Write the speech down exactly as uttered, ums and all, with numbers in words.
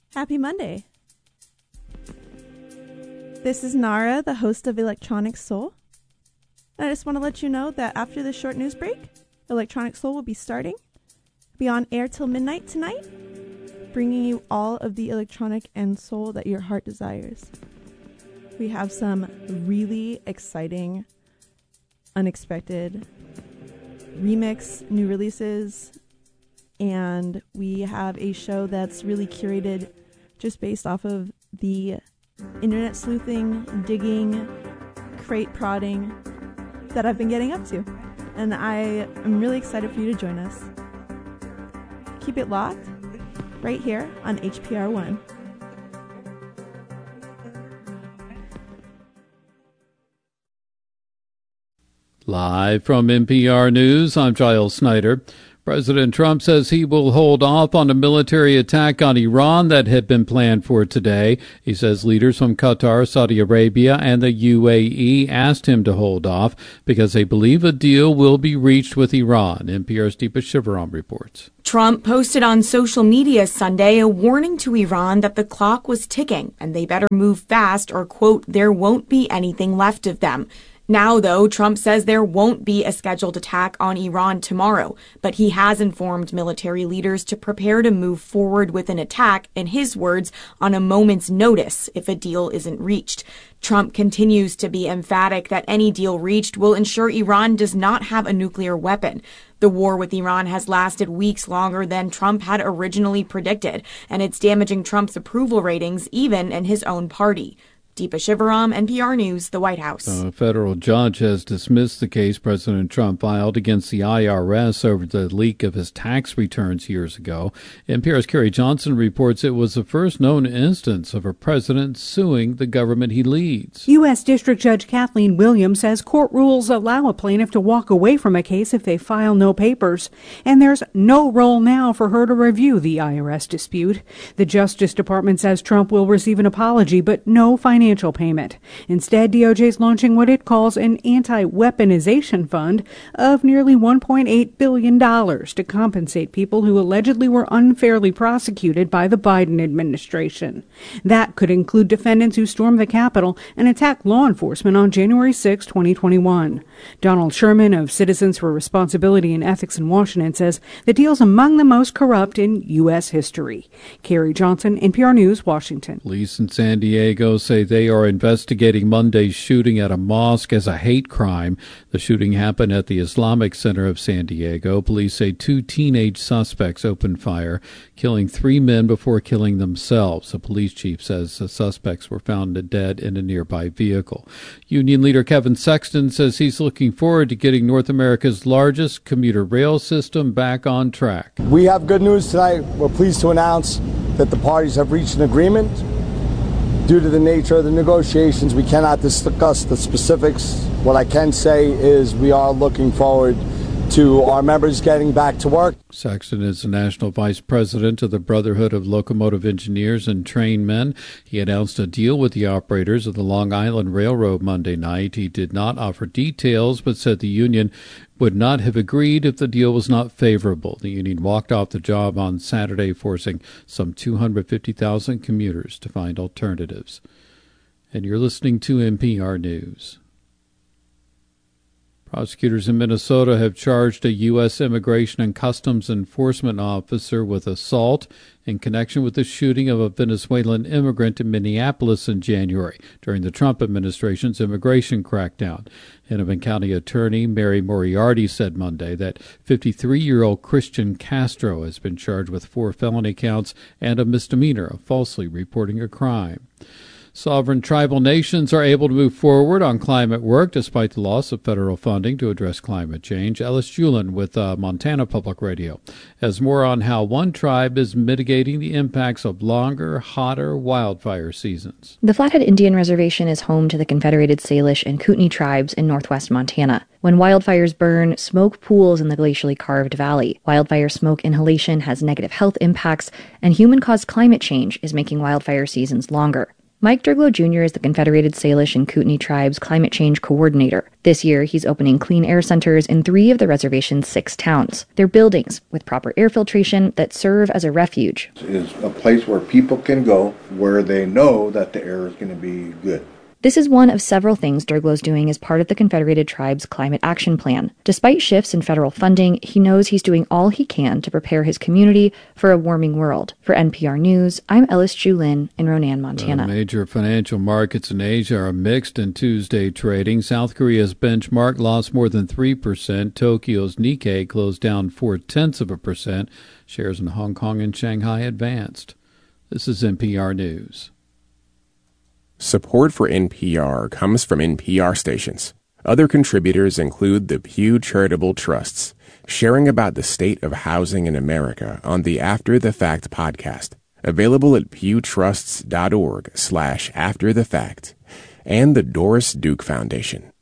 Happy Monday. This is Nara, the host of Electronic Soul. And I just want to let you know that after this short news break, Electronic Soul will be starting. Be on air till midnight tonight, bringing you all of the electronic and soul that your heart desires. We have some really exciting, unexpected remix, new releases, and we have a show that's really curated just based off of the internet sleuthing, digging, crate prodding that I've been getting up to. And I am really excited for you to join us. Keep it locked right here on H P R one. Live from N P R News, I'm Giles Snyder. President Trump says he will hold off on a military attack on Iran that had been planned for today. He says leaders from Qatar, Saudi Arabia, and the U A E asked him to hold off because they believe a deal will be reached with Iran. N P R's Deepa Shivaram reports. Trump posted on social media Sunday a warning to Iran that the clock was ticking and they better move fast or, quote, there won't be anything left of them. Now, though, Trump says there won't be a scheduled attack on Iran tomorrow, but he has informed military leaders to prepare to move forward with an attack, in his words, on a moment's notice if a deal isn't reached. Trump continues to be emphatic that any deal reached will ensure Iran does not have a nuclear weapon. The war with Iran has lasted weeks longer than Trump had originally predicted, and it's damaging Trump's approval ratings even in his own party. Deepa Shivaram, N P R News, the White House. A federal judge has dismissed the case President Trump filed against the I R S over the leak of his tax returns years ago. N P R's Carrie Johnson reports it was the first known instance of a president suing the government he leads. U S. District Judge Kathleen Williams says court rules allow a plaintiff to walk away from a case if they file no papers, and there's no role now for her to review the I R S dispute. The Justice Department says Trump will receive an apology, but no financial Financial payment. Instead, D O J is launching what it calls an anti-weaponization fund of nearly one point eight billion dollars to compensate people who allegedly were unfairly prosecuted by the Biden administration. That could include defendants who stormed the Capitol and attacked law enforcement on January sixth, twenty twenty-one. Donald Sherman of Citizens for Responsibility and Ethics in Washington says the deal's among the most corrupt in U S history. Carrie Johnson, N P R News, Washington. Police in San Diego say they are investigating Monday's shooting at a mosque as a hate crime. The shooting happened at the Islamic Center of San Diego. Police say two teenage suspects opened fire, killing three men before killing themselves. The police chief says the suspects were found dead in a nearby vehicle. Union leader Kevin Sexton says he's looking forward to getting North America's largest commuter rail system back on track. We have good news tonight. We're pleased to announce that the parties have reached an agreement. Due to the nature of the negotiations, we cannot discuss the specifics. What I can say is we are looking forward to our members getting back to work. Sexton is the national vice president of the Brotherhood of Locomotive Engineers and Trainmen. He announced a deal with the operators of the Long Island Railroad Monday night. He did not offer details, but said the union would not have agreed if the deal was not favorable. The union walked off the job on Saturday, forcing some two hundred fifty thousand commuters to find alternatives. And you're listening to N P R News. Prosecutors in Minnesota have charged a U S Immigration and Customs Enforcement officer with assault in connection with the shooting of a Venezuelan immigrant in Minneapolis in January during the Trump administration's immigration crackdown. Hennepin County Attorney Mary Moriarty said Monday that fifty-three-year-old Christian Castro has been charged with four felony counts and a misdemeanor of falsely reporting a crime. Sovereign tribal nations are able to move forward on climate work despite the loss of federal funding to address climate change. Ellis Julin with uh, Montana Public Radio has more on how one tribe is mitigating the impacts of longer, hotter wildfire seasons. The Flathead Indian Reservation is home to the Confederated Salish and Kootenai tribes in northwest Montana. When wildfires burn, smoke pools in the glacially carved valley. Wildfire smoke inhalation has negative health impacts, and human-caused climate change is making wildfire seasons longer. Mike Durglo Junior is the Confederated Salish and Kootenai Tribes Climate Change Coordinator. This year, he's opening clean air centers in three of the reservation's six towns. They're buildings with proper air filtration that serve as a refuge. It's a place where people can go where they know that the air is going to be good. This is one of several things Durglo's doing as part of the Confederated Tribes Climate Action Plan. Despite shifts in federal funding, he knows he's doing all he can to prepare his community for a warming world. For N P R News, I'm Ellis Julin in Ronan, Montana. The major financial markets in Asia are mixed in Tuesday trading. South Korea's benchmark lost more than three percent. Tokyo's Nikkei closed down four-tenths of a percent. Shares in Hong Kong and Shanghai advanced. This is N P R News. Support for N P R comes from N P R stations. Other contributors include the Pew Charitable Trusts, sharing about the state of housing in America on the After the Fact podcast, available at pewtrusts.org slash after the fact, and the Doris Duke Foundation.